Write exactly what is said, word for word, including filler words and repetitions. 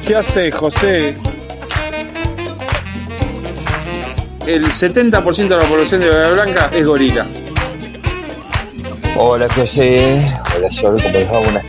¿Qué hace, José? El setenta por ciento de la población de Bahía Blanca es gorila. Hola José, hola Sol, ¿cómo les va? Buenas